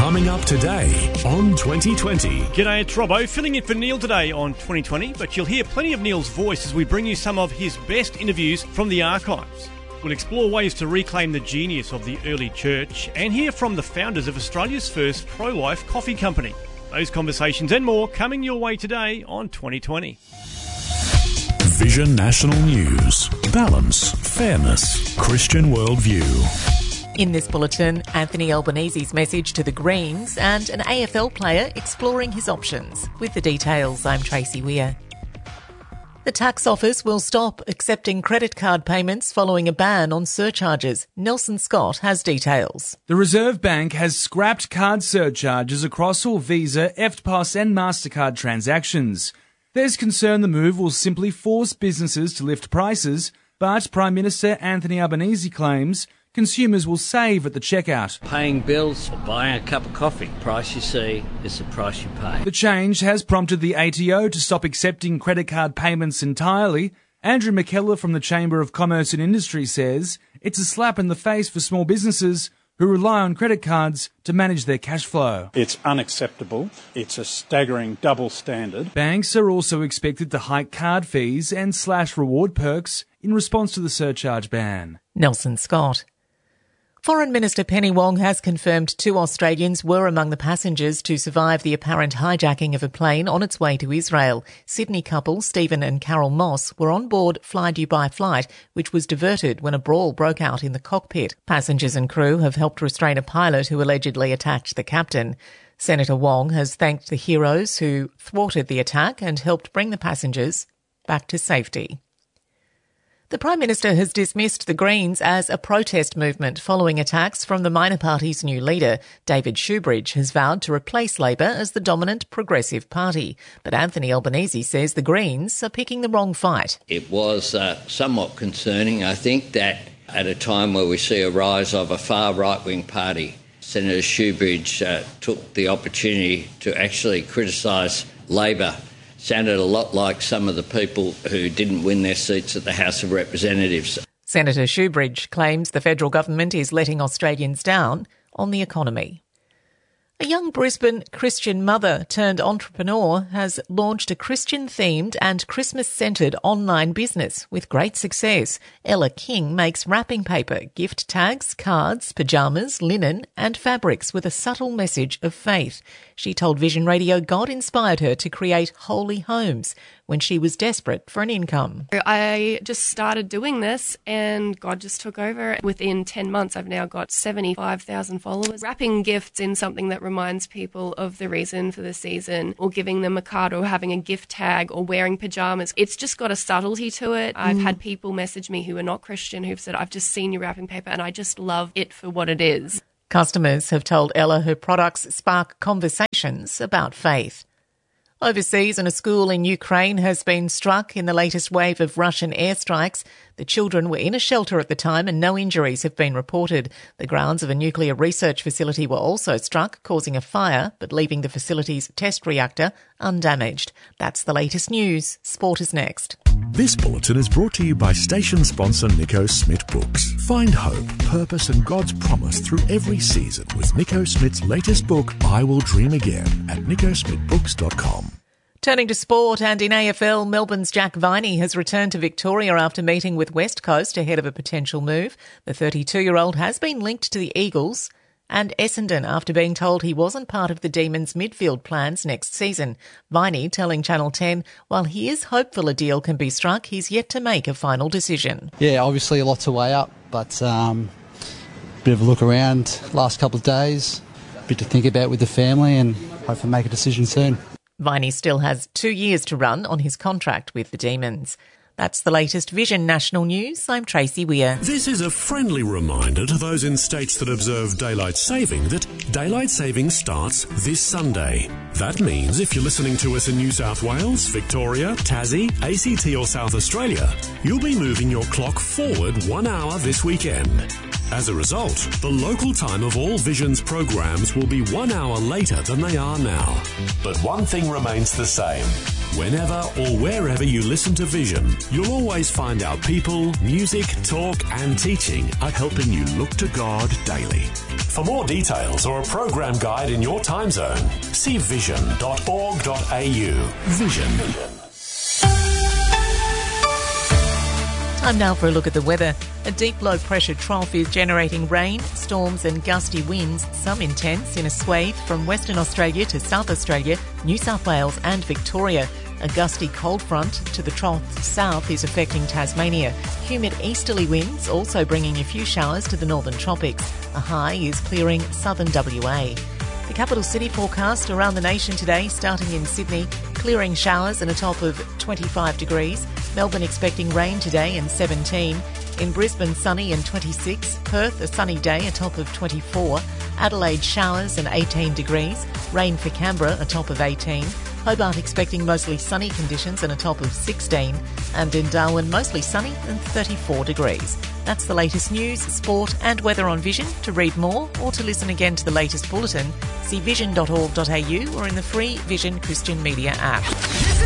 Coming up today on 2020. G'day, it's Robbo, filling in for Neil today on 2020, but you'll hear plenty of Neil's voice as we bring you some of his best interviews from the archives. We'll explore ways to reclaim the genius of the early church and hear from the founders of Australia's first pro-life coffee company. Those conversations and more coming your way today on 2020. Vision National News. Balance, fairness, Christian worldview. In this bulletin, Anthony Albanese's message to the Greens and an AFL player exploring his options. With the details, I'm Tracy Weir. The tax office will stop accepting credit card payments following a ban on surcharges. Nelson Scott has details. The Reserve Bank has scrapped card surcharges across all Visa, EFTPOS and MasterCard transactions. There's concern the move will simply force businesses to lift prices, but Prime Minister Anthony Albanese claims consumers will save at the checkout. Paying bills or buying a cup of coffee. The price you see is the price you pay. The change has prompted the ATO to stop accepting credit card payments entirely. Andrew McKellar from the Chamber of Commerce and Industry says it's a slap in the face for small businesses who rely on credit cards to manage their cash flow. It's unacceptable. It's a staggering double standard. Banks are also expected to hike card fees and slash reward perks in response to the surcharge ban. Nelson Scott. Foreign Minister Penny Wong has confirmed 2 Australians were among the passengers to survive the apparent hijacking of a plane on its way to Israel. Sydney couple Stephen and Carol Moss were on board Fly Dubai flight, which was diverted when a brawl broke out in the cockpit. Passengers and crew have helped restrain a pilot who allegedly attacked the captain. Senator Wong has thanked the heroes who thwarted the attack and helped bring the passengers back to safety. The Prime Minister has dismissed the Greens as a protest movement following attacks from the minor party's new leader. David Shoebridge has vowed to replace Labor as the dominant progressive party. But Anthony Albanese says the Greens are picking the wrong fight. It was somewhat concerning, I think, that at a time where we see a rise of a far right-wing party, Senator Shoebridge took the opportunity to actually criticise Labor. Sounded a lot like some of the people who didn't win their seats at the House of Representatives. Senator Shoebridge claims the federal government is letting Australians down on the economy. A young Brisbane Christian mother turned entrepreneur has launched a Christian-themed and Christmas-centred online business with great success. Ella King makes wrapping paper, gift tags, cards, pyjamas, linen and fabrics with a subtle message of faith. She told Vision Radio God inspired her to create Holy Homes when she was desperate for an income. I just started doing this and God just took over. Within 10 months, I've now got 75,000 followers. Wrapping gifts in something that reminds people of the reason for the season, or giving them a card or having a gift tag or wearing pyjamas. It's just got a subtlety to it. I've had people message me who are not Christian who've said, I've just seen your wrapping paper and I just love it for what it is. Customers have told Ella her products spark conversations about faith. Overseas, and a school in Ukraine has been struck in the latest wave of Russian airstrikes. The children were in a shelter at the time and no injuries have been reported. The grounds of a nuclear research facility were also struck, causing a fire, but leaving the facility's test reactor undamaged. That's the latest news. Sport is next. This bulletin is brought to you by station sponsor Nico Smith Books. Find hope, purpose and God's promise through every season with Nico Smith's latest book, I Will Dream Again, at nicosmithbooks.com. Turning to sport, and in AFL, Melbourne's Jack Viney has returned to Victoria after meeting with West Coast ahead of a potential move. The 32-year-old has been linked to the Eagles and Essendon after being told he wasn't part of the Demons' midfield plans next season. Viney telling Channel 10, while he is hopeful a deal can be struck, he's yet to make a final decision. Yeah, obviously a lot to weigh up, but bit of a look around last couple of days, a bit to think about with the family and hopefully make a decision soon. Viney still has 2 years to run on his contract with the Demons. That's the latest Vision National News. I'm Tracy Weir. This is a friendly reminder to those in states that observe daylight saving that daylight saving starts this Sunday. That means if you're listening to us in New South Wales, Victoria, Tassie, ACT or South Australia, you'll be moving your clock forward 1 hour this weekend. As a result, the local time of all Vision's programs will be 1 hour later than they are now. But one thing remains the same. Whenever or wherever you listen to Vision, you'll always find our people, music, talk and teaching are helping you look to God daily. For more details or a program guide in your time zone, see vision.org.au. Vision. Time now for a look at the weather. A deep low pressure trough is generating rain, storms and gusty winds, some intense, in a swathe from Western Australia to South Australia, New South Wales and Victoria. A gusty cold front to the trough south is affecting Tasmania. Humid easterly winds also bringing a few showers to the northern tropics. A high is clearing southern WA. The capital city forecast around the nation today, starting in Sydney, clearing showers and a top of 25 degrees. Melbourne expecting rain today and 17. In Brisbane, sunny and 26. Perth, a sunny day, a top of 24. Adelaide, showers and 18 degrees. Rain for Canberra, a top of 18. Hobart expecting mostly sunny conditions and a top of 16. And in Darwin, mostly sunny and 34 degrees. That's the latest news, sport and weather on Vision. To read more or to listen again to the latest bulletin, see vision.org.au or in the free Vision Christian Media app.